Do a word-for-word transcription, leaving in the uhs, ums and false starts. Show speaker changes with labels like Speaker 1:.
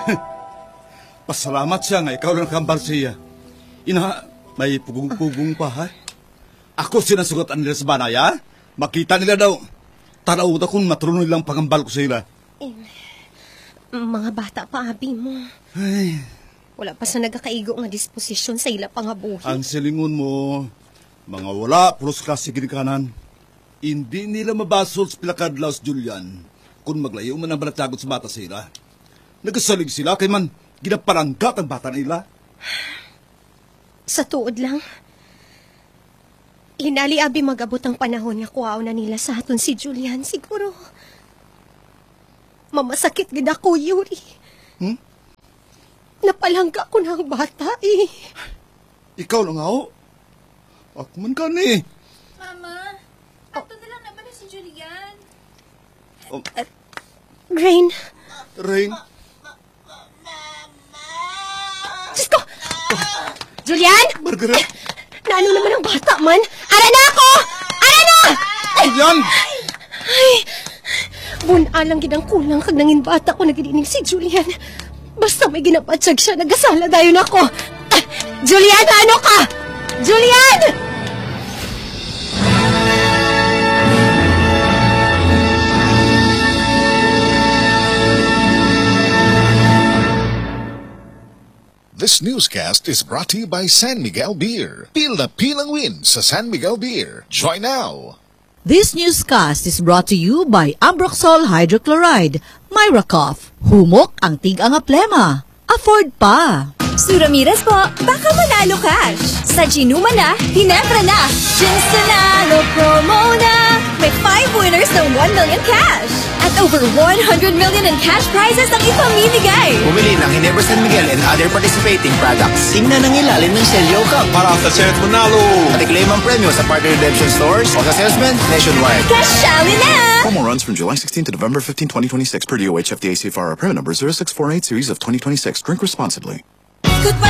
Speaker 1: Pasalamat siya nga ikaw lang kambal siya. Ina, may pugong-pugong pa, ha? Ako sinasugatan nila sa banay, ha? Makita nila daw. Tanaw na kung matulunod nilang pangambal ko sa ila.
Speaker 2: Eh, mga bata pa, abi mo.
Speaker 1: Ay.
Speaker 2: Wala pa sa nagakaigo nga disposisyon sa ila pangabuhi.
Speaker 1: Ang silingon mo, mga wala, pulos klase ginikanan. Hindi nila mabasol sa pilakadlaw sa Julian kung maglayo man ang balatagot sa bata sila. Nagasalig sila kay man ginapalanggat ang bata nila.
Speaker 2: Sa tuod lang, hinali abi magabot ang panahon nga kuwao na nila sa aton si Julian. Siguro, mamasakit gid ako, Yuri.
Speaker 1: Hmm?
Speaker 2: Napalangga ko ng bata, eh.
Speaker 1: Ikaw lang ako. Ako man ka ni.
Speaker 3: Mama, ato na lang naman na si Julian.
Speaker 1: Oh,
Speaker 2: Rain.
Speaker 1: Rain.
Speaker 2: Diyos ko! Julian!
Speaker 1: Margaret.
Speaker 2: Naano naman ang bata man? Ara na ako! Ara na!
Speaker 1: Julian!
Speaker 2: Ay, buwan-alang gid ang kulang kag nangin bata ko nagidinig si Julian. Basta may ginapatsag siya, nagasala dayon ako. Ah, Julian, ano ka? Julian!
Speaker 4: This newscast is brought to you by San Miguel Beer. Pil na pilang win sa San Miguel Beer. Join now!
Speaker 5: This newscast is brought to you by Ambroxol Hydrochloride, Myracough. Humok ang tig-anga plema. Afford pa.
Speaker 3: Suramiras po, baka manalo cash. Sa Ginuma na, hinebra na. Ginsanalo promo na. May five winners ng one million cash. At over one hundred million in cash prizes ang ipamimigay.
Speaker 6: Bumili ng Ginebra San Miguel and other participating products. Tingnan ang ilalim ng Selyo Cup para sa chance manalo. At i-claim ang premyo sa partner redemption stores o sa salesman nationwide.
Speaker 3: Cashali na!
Speaker 7: Promo runs from July sixteenth to November fifteenth, twenty twenty-six per D O H F D A C F R A permit number zero six four eight series of twenty twenty-six. Drink responsibly.
Speaker 3: Good